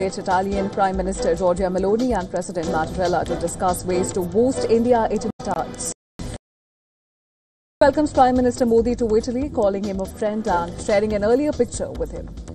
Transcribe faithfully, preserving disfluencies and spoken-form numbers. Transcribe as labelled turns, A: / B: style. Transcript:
A: Italian Prime Minister Giorgia Meloni and President Mattarella to discuss ways to boost India-Italy ties. Welcomes Prime Minister Modi to Italy, calling him a friend and sharing an earlier picture with him.